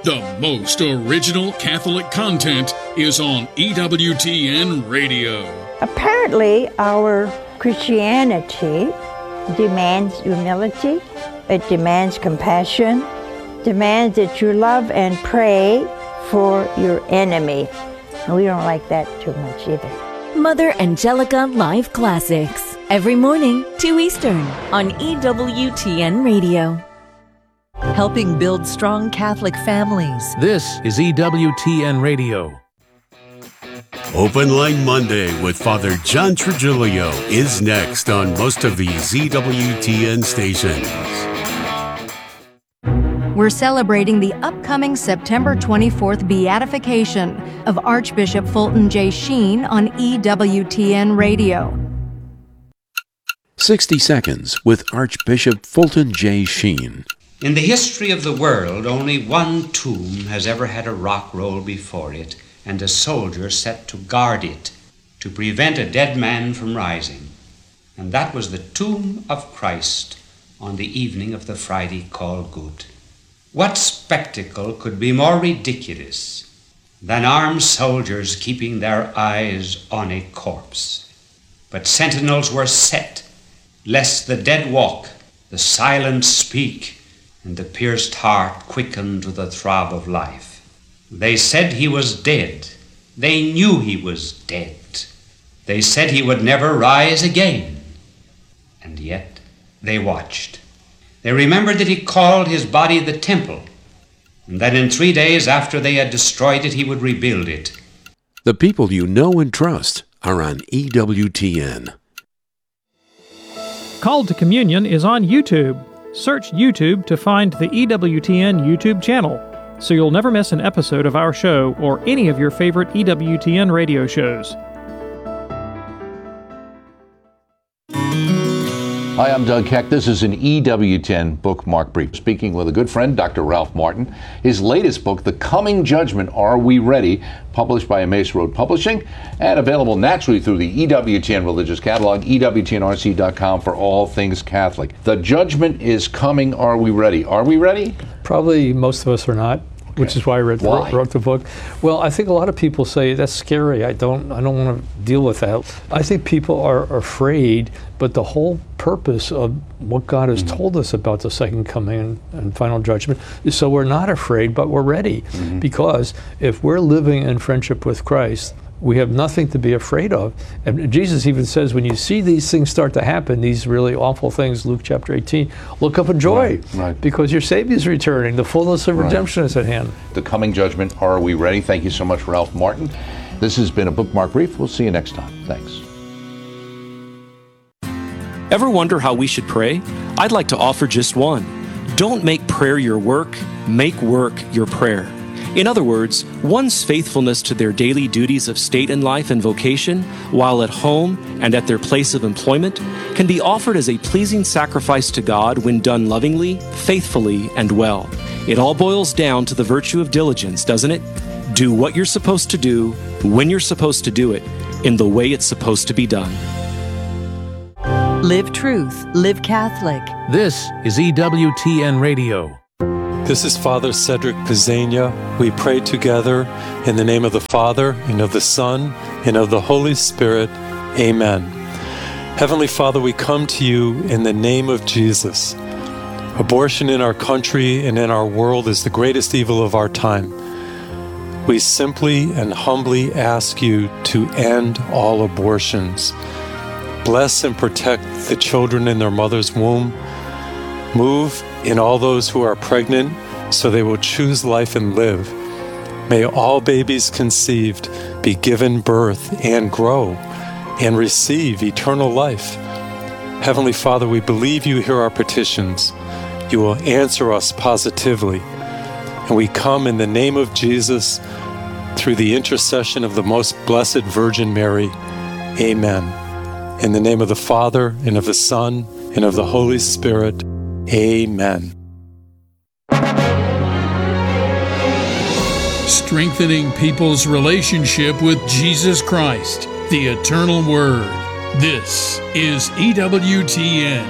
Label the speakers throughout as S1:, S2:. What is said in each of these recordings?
S1: The most original Catholic content is on EWTN Radio.
S2: Apparently, our Christianity demands humility, it demands compassion, demands that you love and pray for your enemy. And we don't like that too much either.
S3: Mother Angelica Live Classics, every morning, 2 Eastern, on EWTN Radio.
S4: Helping build strong Catholic families.
S5: This is EWTN Radio.
S6: Open Line Monday with Father John Trigilio is next on most of these EWTN stations.
S7: We're celebrating the upcoming September 24th beatification of Archbishop Fulton J. Sheen on EWTN Radio.
S5: 60 Seconds with Archbishop Fulton J. Sheen.
S8: In the history of the world, only one tomb has ever had a rock roll before it and a soldier set to guard it to prevent a dead man from rising. And that was the tomb of Christ on the evening of the Friday called Good. What spectacle could be more ridiculous than armed soldiers keeping their eyes on a corpse? But sentinels were set, lest the dead walk, the silent speak, and the pierced heart quickened to the throb of life. They said he was dead. They knew he was dead. They said he would never rise again. And yet they watched. They remembered that he called his body the temple, and that in 3 days after they had destroyed it, he would rebuild it.
S5: The people you know and trust are on EWTN.
S9: Called to Communion is on YouTube. Search YouTube to find the EWTN YouTube channel, so you'll never miss an episode of our show or any of your favorite EWTN radio shows.
S10: Hi, I'm Doug Keck. This is an EWTN Bookmark Brief. Speaking with a good friend, Dr. Ralph Martin. His latest book, The Coming Judgment, Are We Ready?, published by Emmaus Road Publishing and available naturally through the EWTN Religious Catalog, EWTNRC.com for all things Catholic. The judgment is coming. Are we ready? Are we ready?
S11: Probably most of us are not. Okay. Which is why I wrote the book. Well, I think a lot of people say that's scary. I don't want to deal with that. I think people are afraid, but the whole purpose of what God has told us about the second coming and final judgment is so we're not afraid, but we're ready. Because if we're living in friendship with Christ, we have nothing to be afraid of. And Jesus even says, when you see these things start to happen, these really awful things, Luke chapter 18, look up in joy, because your Savior is returning. The fullness of redemption is at hand.
S10: The Coming Judgment, Are We Ready? Thank you so much, Ralph Martin. This has been a Bookmark Brief. We'll see you next time. Thanks.
S12: Ever wonder how we should pray? I'd like to offer just one. Don't make prayer your work, make work your prayer. In other words, one's faithfulness to their daily duties of state and life and vocation, while at home and at their place of employment, can be offered as a pleasing sacrifice to God when done lovingly, faithfully, and well. It all boils down to the virtue of diligence, doesn't it? Do what you're supposed to do, when you're supposed to do it, in the way it's supposed to be done.
S4: Live truth, live Catholic.
S5: This is EWTN Radio.
S13: This is Father Cedric Pizzania. We pray together in the name of the Father, and of the Son, and of the Holy Spirit. Amen. Heavenly Father, we come to you in the name of Jesus. Abortion in our country and in our world is the greatest evil of our time. We simply and humbly ask you to end all abortions. Bless and protect the children in their mother's womb. Move in all those who are pregnant, so they will choose life and live. May all babies conceived be given birth and grow and receive eternal life. Heavenly Father, we believe you hear our petitions. You will answer us positively. And we come in the name of Jesus, through the intercession of the most blessed Virgin Mary. Amen. In the name of the Father, and of the Son, and of the Holy Spirit. Amen.
S1: Strengthening people's relationship with Jesus Christ, the eternal Word. This is EWTN.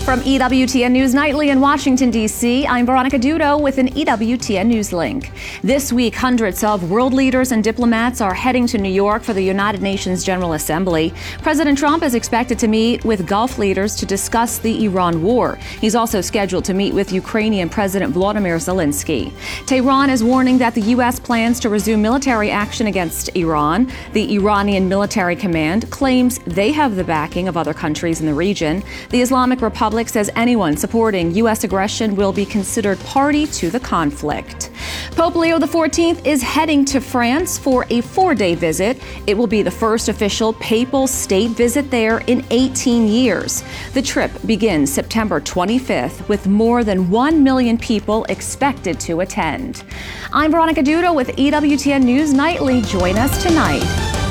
S14: From EWTN News Nightly in Washington, D.C., I'm Veronica Dudo with an EWTN News link. This week, hundreds of world leaders and diplomats are heading to New York for the United Nations General Assembly. President Trump is expected to meet with Gulf leaders to discuss the Iran war. He's also scheduled to meet with Ukrainian President Volodymyr Zelensky. Tehran is warning that the U.S. plans to resume military action against Iran. The Iranian Military Command claims they have the backing of other countries in the region. The Islamic Republic says anyone supporting U.S. aggression will be considered party to the conflict. Pope Leo XIV is heading to France for a 4-day visit. It will be the first official papal state visit there in 18 years. The trip begins September 25th with more than 1 million people expected to attend. I'm Veronica Dudo with EWTN News Nightly. Join us tonight.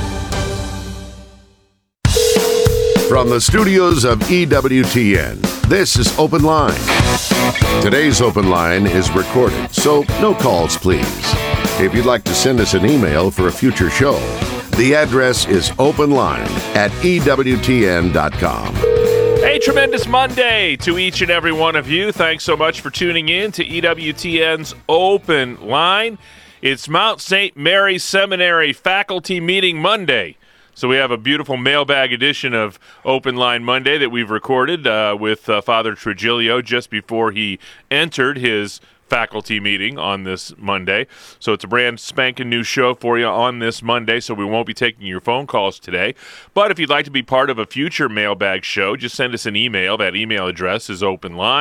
S15: From the studios of EWTN, this is Open Line. Today's Open Line is recorded, so no calls, please. If you'd like to send us an email for a future show, the address is openline@EWTN.com.
S16: Hey, tremendous Monday to each and every one of you. Thanks so much for tuning in to EWTN's Open Line. It's Mount St. Mary Seminary Faculty Meeting Monday. So we have a beautiful mailbag edition of Open Line Monday that we've recorded with Father Trujillo just before he entered his faculty meeting on this Monday. So it's a brand spanking new show for you on this Monday, so we won't be taking your phone calls today. But if you'd like to be part of a future mailbag show, just send us an email. That email address is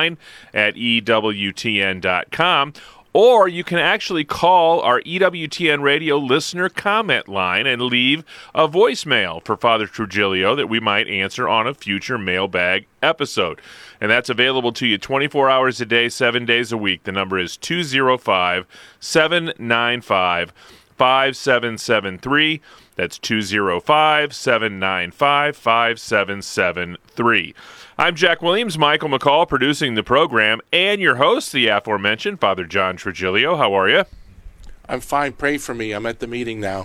S16: openline@EWTN.com. Or you can actually call our EWTN radio listener comment line and leave a voicemail for Father Trujillo that we might answer on a future mailbag episode. And that's available to you 24 hours a day, 7 days a week. The number is 205-795-5773. That's 205-795-5773. I'm Jack Williams, Michael McCall, producing the program, and your host, the aforementioned Father John Trujillo. How are you?
S17: I'm fine. Pray for me. I'm at the meeting now.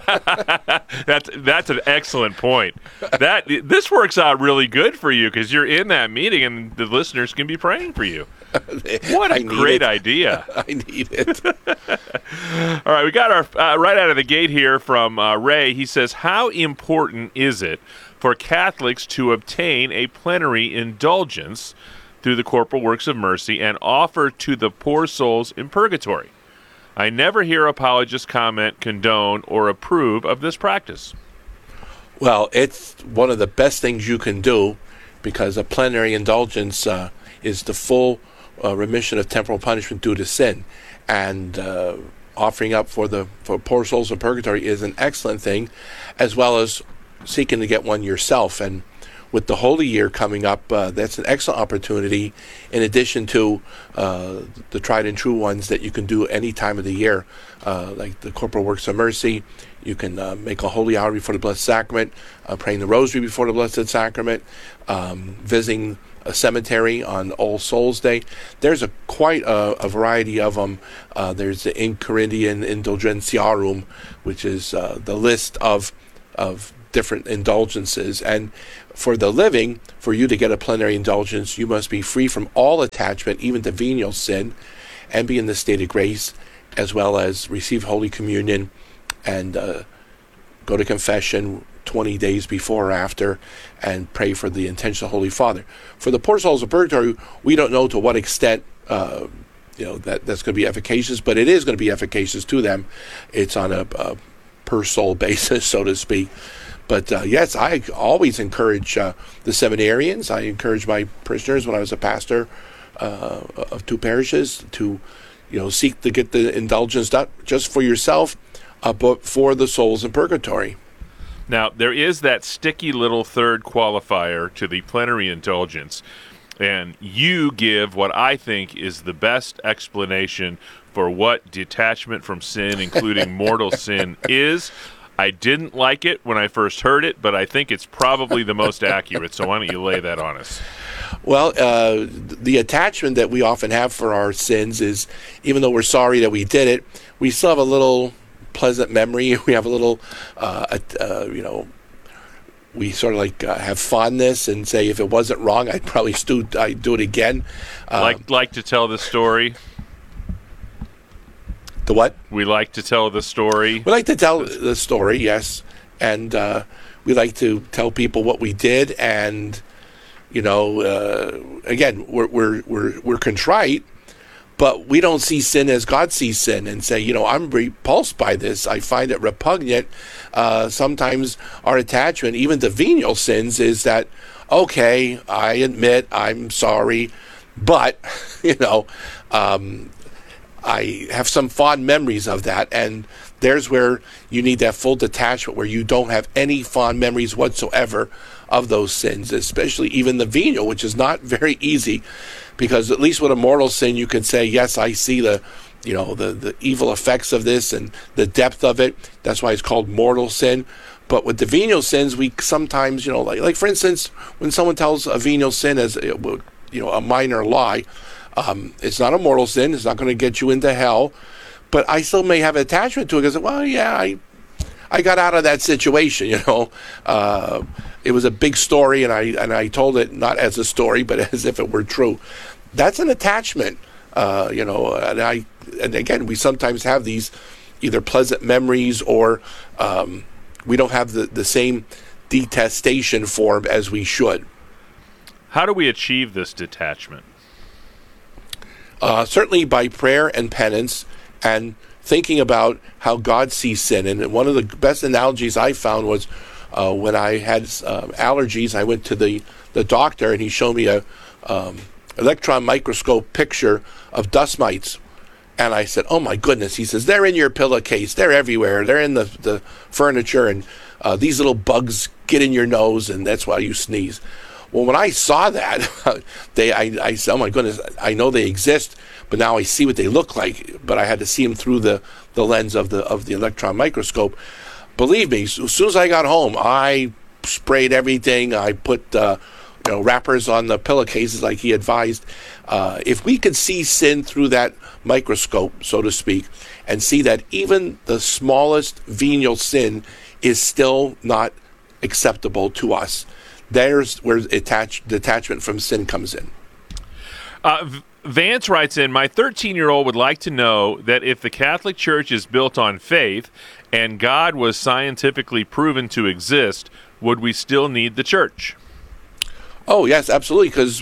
S16: That's an excellent point. This works out really good for you because you're in that meeting and the listeners can be praying for you. What a great idea.
S17: I need it.
S16: All right, we got our right out of the gate here from Ray. He says, how important is it for Catholics to obtain a plenary indulgence through the Corporal Works of Mercy and offer to the poor souls in purgatory? I never hear apologists comment, condone, or approve of this practice.
S17: Well, it's one of the best things you can do because a plenary indulgence is the full remission of temporal punishment due to sin. And offering up for poor souls in purgatory is an excellent thing, as well as seeking to get one yourself. And with the Holy Year coming up, that's an excellent opportunity in addition to the tried and true ones that you can do any time of the year, like the Corporal Works of Mercy. You can make a holy hour before the Blessed Sacrament, praying the Rosary before the Blessed Sacrament, visiting a cemetery on All Souls Day. There's quite a variety of them. There's the In Coryndian Indulgentiarum, which is the list of different indulgences. And for the living, for you to get a plenary indulgence, you must be free from all attachment, even to venial sin, and be in the state of grace, as well as receive Holy Communion and go to confession 20 days before or after and pray for the intention of the Holy Father. For the poor souls of purgatory, we don't know to what extent that's going to be efficacious, but it is going to be efficacious to them. It's on a per soul basis, so to speak. But yes, I always encourage the seminarians. I encourage my parishioners when I was a pastor of 2 parishes to, seek to get the indulgence not just for yourself, but for the souls in purgatory.
S16: Now, there is that sticky little third qualifier to the plenary indulgence, and you give what I think is the best explanation for what detachment from sin, including mortal sin, is. I didn't like it when I first heard it, but I think it's probably the most accurate, so why don't you lay that on us?
S17: Well, the attachment that we often have for our sins is, even though we're sorry that we did it, we still have a little pleasant memory. We have a little, we sort of like have fondness and say if it wasn't wrong, I'd probably I'd do it again.
S16: Like to tell the story.
S17: The what?
S16: We like to tell the story.
S17: We like to tell the story, yes, and we like to tell people what we did, and again, we're contrite, but we don't see sin as God sees sin, and say, I'm repulsed by this. I find it repugnant. Sometimes our attachment, even to venial sins, is that okay? I admit I'm sorry, but I have some fond memories of that, and there's where you need that full detachment, where you don't have any fond memories whatsoever of those sins, especially even the venial, which is not very easy, because at least with a mortal sin, you can say, yes, I see the evil effects of this and the depth of it. That's why it's called mortal sin. But with the venial sins, we sometimes, like for instance, when someone tells a venial sin as a minor lie, it's not a mortal sin. It's not going to get you into hell, but I still may have an attachment to it because, well, yeah, I got out of that situation. It was a big story, and I told it not as a story, but as if it were true. That's an attachment, and again, we sometimes have these either pleasant memories or we don't have the same detestation for them as we should.
S16: How do we achieve this detachment?
S17: Certainly by prayer and penance and thinking about how God sees sin. And one of the best analogies I found was when I had allergies, I went to the doctor and he showed me a electron microscope picture of dust mites. And I said, oh my goodness. He says, they're in your pillowcase. They're everywhere. They're in the furniture. And these little bugs get in your nose, and that's why you sneeze. Well, when I saw that, I said, oh my goodness, I know they exist, but now I see what they look like. But I had to see them through the lens of the electron microscope. Believe me, as soon as I got home, I sprayed everything. I put wrappers on the pillowcases like he advised. If we could see sin through that microscope, so to speak, and see that even the smallest venial sin is still not acceptable to us, there's where detachment from sin comes in.
S16: Vance writes in, my 13-year-old would like to know that if the Catholic Church is built on faith and God was scientifically proven to exist, would we still need the church?
S17: Oh, yes, absolutely, because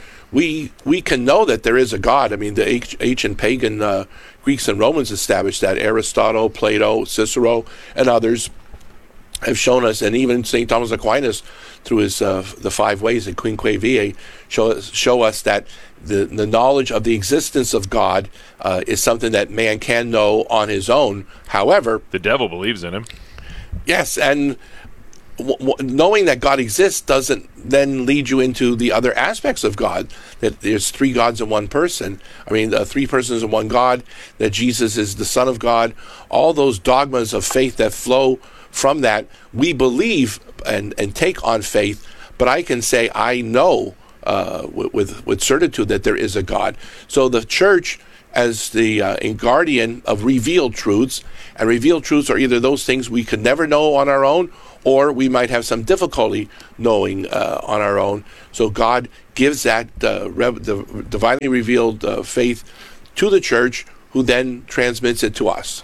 S17: we can know that there is a God. I mean, the ancient pagan Greeks and Romans established that. Aristotle, Plato, Cicero, and others have shown us, and even St. Thomas Aquinas, through his the Five Ways, the Quinque Viae, show us that the knowledge of the existence of God is something that man can know on his own. However,
S16: the devil believes in him.
S17: Yes, and knowing that God exists doesn't then lead you into the other aspects of God, that there's three gods in one person. I mean, three persons in one God, that Jesus is the Son of God. All those dogmas of faith that flow from that, we believe and take on faith, but I can say I know with certitude that there is a God. So the church, as the guardian of revealed truths, and revealed truths are either those things we could never know on our own, or we might have some difficulty knowing on our own. So God gives that the divinely revealed faith to the church, who then transmits it to us.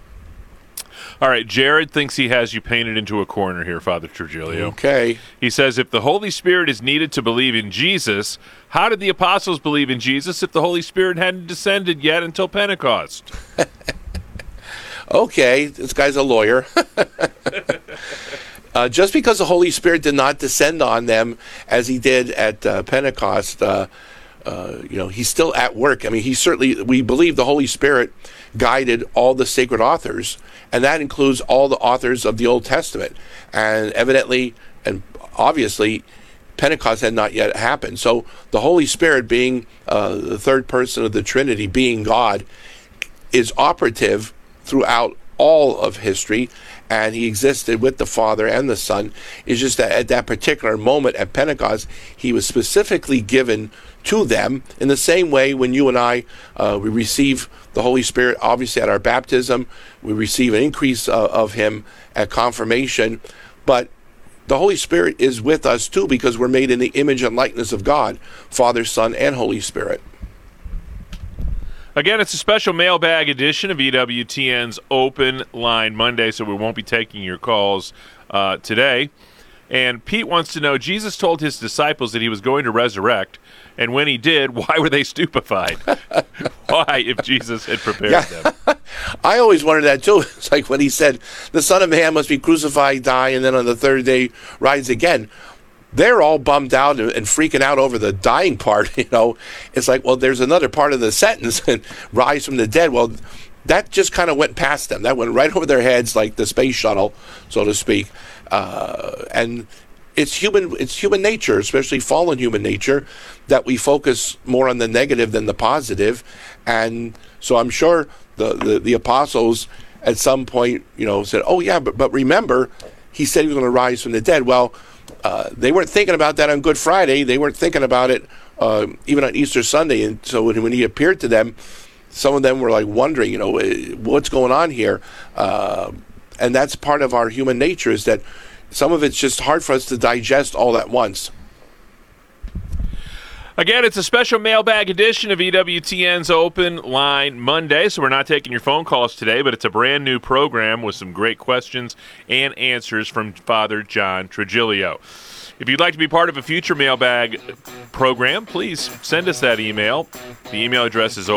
S16: All right, Jared thinks he has you painted into a corner here, Father Trujillo.
S17: Okay.
S16: He says, if the Holy Spirit is needed to believe in Jesus, how did the apostles believe in Jesus if the Holy Spirit hadn't descended yet until Pentecost?
S17: Okay, this guy's a lawyer. Just because the Holy Spirit did not descend on them as he did at Pentecost, he's still at work. I mean, we believe the Holy Spirit guided all the sacred authors, and that includes all the authors of the Old Testament. And evidently, and obviously, Pentecost had not yet happened. So the Holy Spirit, being the third person of the Trinity, being God, is operative throughout all of history, and he existed with the Father and the Son. It's just that at that particular moment at Pentecost, he was specifically given to them in the same way when you and I, we receive the Holy Spirit, obviously at our baptism, we receive an increase of him at confirmation, but the Holy Spirit is with us too, because we're made in the image and likeness of God, Father, Son, and Holy Spirit.
S16: Again, it's a special mailbag edition of EWTN's Open Line Monday, so we won't be taking your calls today. And Pete wants to know, Jesus told his disciples that he was going to resurrect, and when he did, why were they stupefied? Why, if Jesus had prepared them?
S17: I always wondered that too. It's like when he said, the Son of Man must be crucified, die, and then on the third day rise again. They're all bummed out and freaking out over the dying part, you know. It's like, well, there's another part of the sentence, and rise from the dead. Well, that just kind of went past them. That went right over their heads like the space shuttle, so to speak. And it's human nature, especially fallen human nature, that we focus more on the negative than the positive. And so I'm sure the apostles at some point, you know, said, oh yeah, but remember, he said he was going to rise from the dead. Well, they weren't thinking about that on Good Friday. They weren't thinking about it even on Easter Sunday. And so when he appeared to them, some of them were like wondering, you know, what's going on here? And that's part of our human nature, is that some of it's just hard for us to digest all at once.
S16: Again, it's a special mailbag edition of EWTN's Open Line Monday, so we're not taking your phone calls today, but it's a brand new program with some great questions and answers from Father John Trigilio. If you'd like to be part of a future mailbag program, please send us that email. The email address is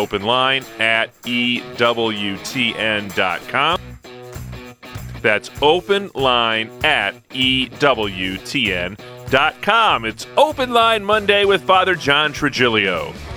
S16: openline@ewtn.com. That's openline@ewtn.com. It's Open Line Monday with Father John Trigilio.